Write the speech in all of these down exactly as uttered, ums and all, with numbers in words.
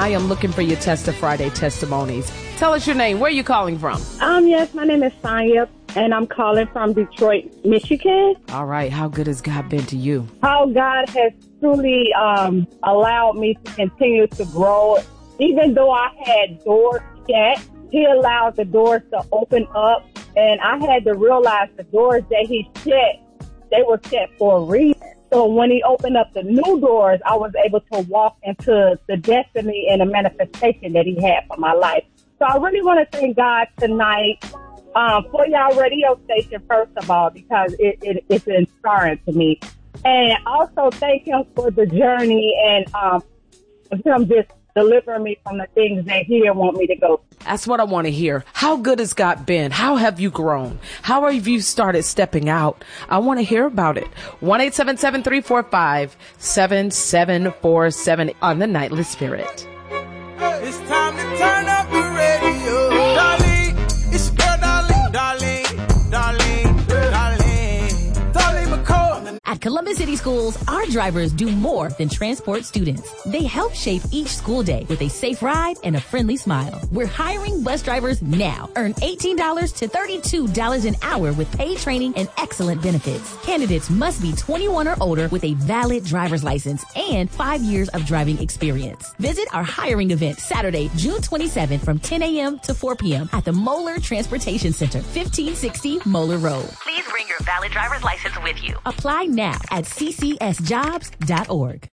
I am looking for your Tester Friday testimonies. Tell us your name. Where are you calling from? Um, yes, my name is Sonia, and I'm calling from Detroit, Michigan. All right. How good has God been to you? How God has truly um, allowed me to continue to grow. Even though I had doors shut, He allowed the doors to open up, and I had to realize the doors that He shut, they were shut for a reason. So when He opened up the new doors, I was able to walk into the destiny and the manifestation that He had for my life. So I really want to thank God tonight um, for y'all radio station, first of all, because it, it, it's inspiring to me. And also thank Him for the journey and um, Him just delivering me from the things that He didn't want me to go. That's what I want to hear. How good has God been? How have you grown? How have you started stepping out? I want to hear about it. one eight seven seven, three four five, seven seven four seven on the Nightly Spirit. It's time to turn up the radio. Darling, it's your girl, darling, darling, darling, darling, darling McCall. At Columbus City Schools, our drivers do more than transport students. They help shape each school day with a safe ride and a friendly smile. We're hiring bus drivers now. Earn eighteen dollars to thirty-two dollars an hour with paid training and excellent benefits. Candidates must be twenty-one or older with a valid driver's license and five years of driving experience. Visit our hiring event Saturday, June twenty-seventh from ten a.m. to four p.m. at the Moeller Transportation Center, fifteen sixty Moeller Road. Please bring your valid driver's license with you. Apply now at c c s jobs dot org.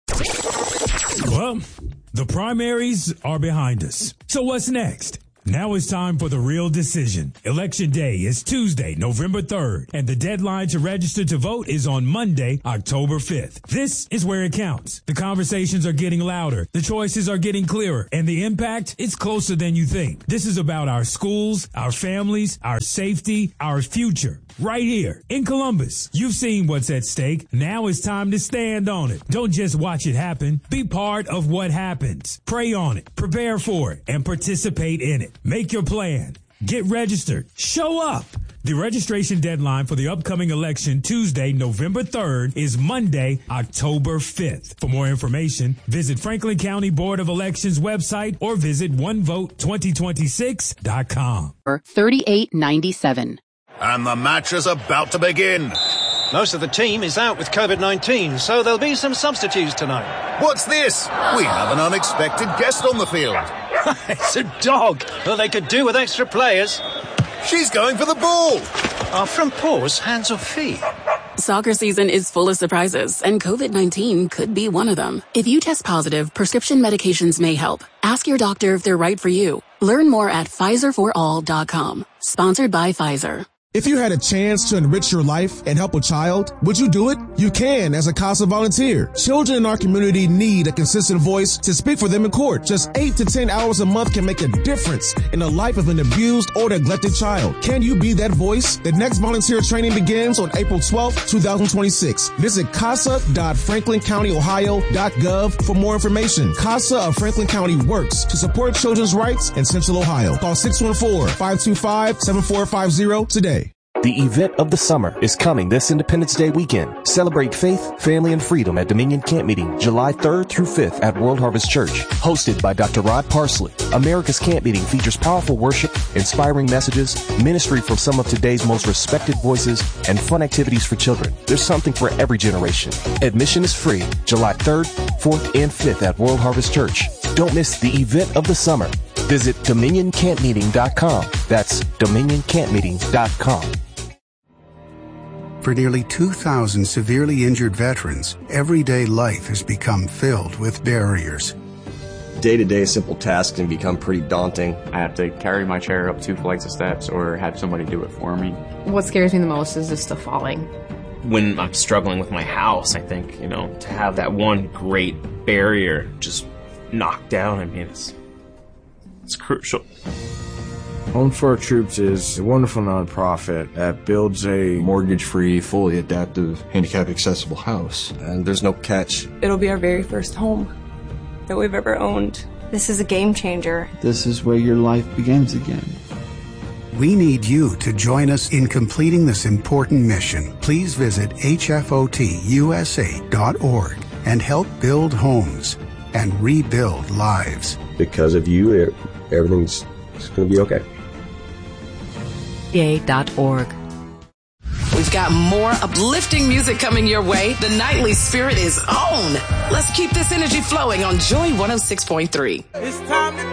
Well, the primaries are behind us. So what's next? Now it's time for the real decision. Election Day is Tuesday, November third, and the deadline to register to vote is on Monday, October fifth. This is where it counts. The conversations are getting louder, the choices are getting clearer, and the impact is closer than you think. This is about our schools, our families, our safety, our future. Right here in Columbus. You've seen what's at stake. Now it's time to stand on it. Don't just watch it happen. Be part of what happens. Pray on it, prepare for it, and participate in it. Make your plan. Get registered. Show up. The registration deadline for the upcoming election Tuesday, November third, is Monday, October fifth. For more information, visit Franklin County Board of Elections website or visit one vote twenty twenty-six dot com. thirty-eight ninety-seven. And the match is about to begin. Most of the team is out with COVID nineteen, so there'll be some substitutes tonight. What's this? We have an unexpected guest on the field. It's a dog. Well, they could do with extra players. She's going for the ball. Are front paws hands or feet? Soccer season is full of surprises, and COVID nineteen could be one of them. If you test positive, prescription medications may help. Ask your doctor if they're right for you. Learn more at Pfizer for all dot com. Sponsored by Pfizer. If you had a chance to enrich your life and help a child, would you do it? You can as a CASA volunteer. Children in our community need a consistent voice to speak for them in court. Just eight to ten hours a month can make a difference in the life of an abused or neglected child. Can you be that voice? The next volunteer training begins on April twelfth, twenty twenty-six. Visit casa dot franklin county ohio dot gov for more information. CASA of Franklin County works to support children's rights in Central Ohio. Call six one four, five two five, seven four five zero today. The event of the summer is coming this Independence Day weekend. Celebrate faith, family, and freedom at Dominion Camp Meeting, July third through fifth at World Harvest Church. Hosted by Doctor Rod Parsley, America's Camp Meeting features powerful worship, inspiring messages, ministry from some of today's most respected voices, and fun activities for children. There's something for every generation. Admission is free, July third, fourth, and fifth at World Harvest Church. Don't miss the event of the summer. Visit dominion camp meeting dot com. That's dominion camp meeting dot com. For nearly two thousand severely injured veterans, everyday life has become filled with barriers. Day-to-day simple tasks can become pretty daunting. I have to carry my chair up two flights of steps or have somebody do it for me. What scares me the most is just the falling. When I'm struggling with my house, I think, you know, to have that one great barrier just knocked down, I mean, it's, it's crucial. Home for Our Troops is a wonderful nonprofit that builds a mortgage-free, fully adaptive, handicap-accessible house. And there's no catch. It'll be our very first home that we've ever owned. This is a game changer. This is where your life begins again. We need you to join us in completing this important mission. Please visit H F O T U S A dot org and help build homes. and rebuild lives. Because of you, everything's going to be okay. A dot org. We've got more uplifting music coming your way. The nightly spirit is on. Let's keep this energy flowing on Joy one oh six point three. It's time to